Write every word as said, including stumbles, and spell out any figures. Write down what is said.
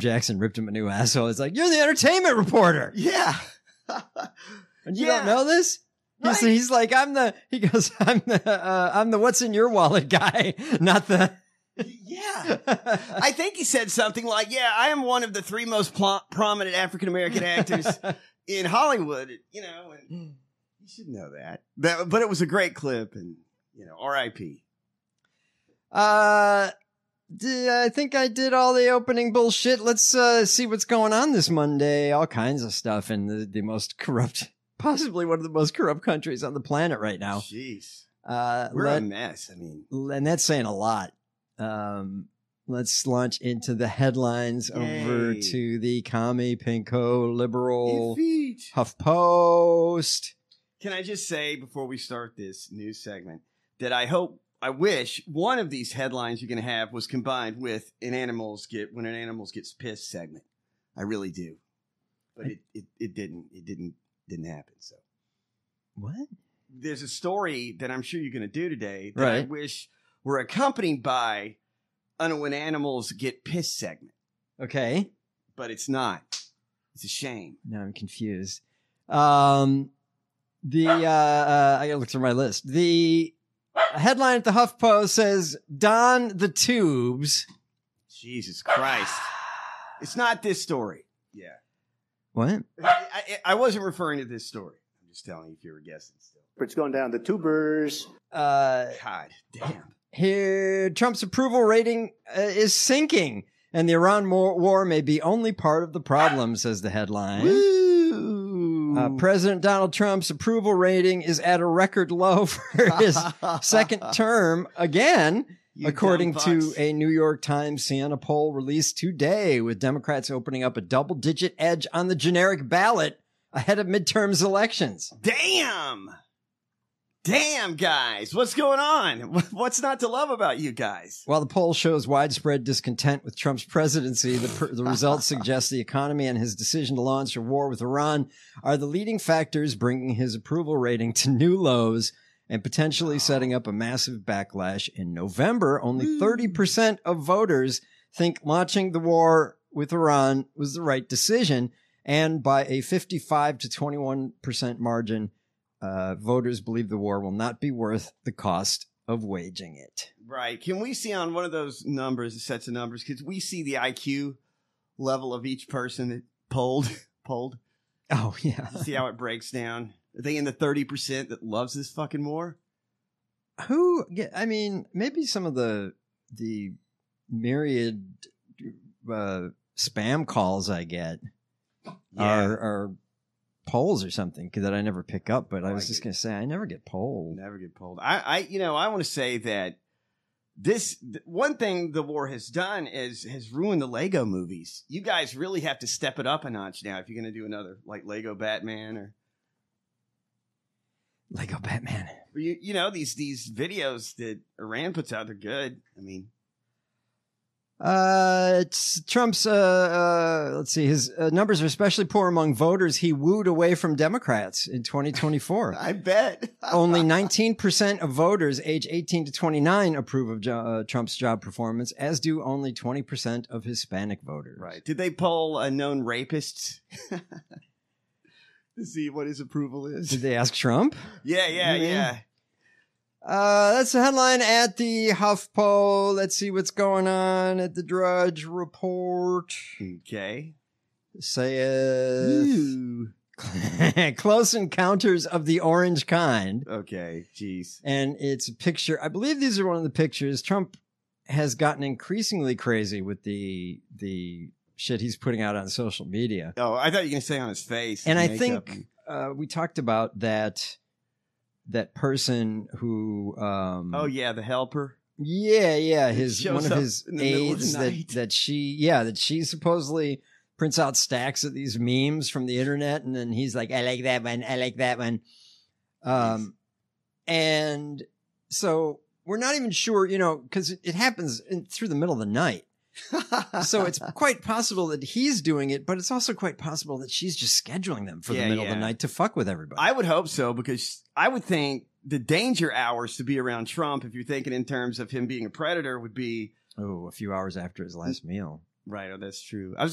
Jackson ripped him a new asshole. It's like, you're the entertainment reporter. Yeah. And you Yeah. don't know this? He's, Right. he's like, I'm the, he goes, I'm the, uh, I'm the what's in your wallet guy, not the. Yeah. I think he said something like, yeah, I am one of the three most pl- prominent African-American actors in Hollywood, you know, and you should know that. that. But it was a great clip and, you know, R I P Uh, d- I think I did all the opening bullshit. Let's uh, see what's going on this Monday. All kinds of stuff in the, the most corrupt, possibly one of the most corrupt countries on the planet right now. Jeez. Uh, We're let- a mess. I mean, and that's saying a lot. Um, let's launch into the headlines over Yay. to the commie pinko liberal defeat. HuffPost. Can I just say before we start this news segment that I hope, I wish one of these headlines you're going to have was combined with an animals get when an animals gets pissed segment. I really do, but it it, it didn't it didn't didn't happen. So What? there's a story that I'm sure you're going to do today that I Right. wish were accompanied by an when animals get pissed segment, Okay. but it's not. It's a shame. Now I'm confused. Um, the uh, uh, I gotta look through my list. The headline at the HuffPost says "Don the Tubes." Jesus Christ! It's not this story. Yeah. What? I, I, I wasn't referring to this story. I'm just telling you if you were guessing still. It's going down the tubers. Uh, God damn. here, Trump's approval rating uh, is sinking, and the Iran war, war may be only part of the problem, says the headline. Woo. Uh, President Donald Trump's approval rating is at a record low for his second term again, You according dumb to fucks. a New York Times Siena poll released today, with Democrats opening up a double-digit edge on the generic ballot ahead of midterms elections. Damn. Damn, guys. What's going on? What's not to love about you guys? While the poll shows widespread discontent with Trump's presidency, the, pr- the results suggest the economy and his decision to launch a war with Iran are the leading factors bringing his approval rating to new lows and potentially setting up a massive backlash in November. Only thirty percent of voters think launching the war with Iran was the right decision, and by a fifty-five to twenty-one percent margin, uh, voters believe the war will not be worth the cost of waging it. Right. Can we see on one of those numbers, sets of numbers, because we see the I Q level of each person that polled, polled. Oh, yeah. See how it breaks down? Are they in the thirty percent that loves this fucking war? Who, yeah, I mean, maybe some of the the myriad uh, spam calls I get are, are polls or something that I never pick up, but Oh, I I was just get- going to say, I never get polled. Never get polled. I, I, you know, I want to say that this th- one thing the war has done is has ruined the Lego movies. You guys really have to step it up a notch now if you're going to do another like Lego Batman or, Lego Batman. or you, you know, these these videos that Iran puts out. They're good. I mean, Uh, it's Trump's, uh, uh, let's see, his uh, numbers are especially poor among voters he wooed away from Democrats in twenty twenty-four. I bet Only nineteen percent of voters age eighteen to twenty-nine approve of jo- uh, Trump's job performance, as do only twenty percent of Hispanic voters. Right? Did they poll uh, known rapists to see what his approval is? Did they ask Trump? Yeah, yeah, Mhm. yeah. Uh, that's the headline at the HuffPo. Let's see what's going on at the Drudge Report. Okay. Saith Ooh. Close Encounters of the Orange Kind. Okay. Jeez. And it's a picture. I believe these are one of the pictures. Trump has gotten increasingly crazy with the the shit he's putting out on social media. Oh, I thought you were going to say on his face. And I makeup think uh, we talked about that that person who um Oh yeah, the helper. yeah yeah It his shows one of up his in the middle of the aides that night. that she yeah that she supposedly prints out stacks of these memes from the internet, and then he's like, I like that one, I like that one. Um and so we're not even sure, you know, because it, it happens in, through the middle of the night. So it's quite possible that he's doing it, but it's also quite possible that she's just scheduling them for Yeah, the middle of yeah. the night to fuck with everybody. I would hope so, because I would think the danger hours to be around Trump, if you're thinking in terms of him being a predator, would be oh, a few hours after his last meal. right. Oh, that's true. I was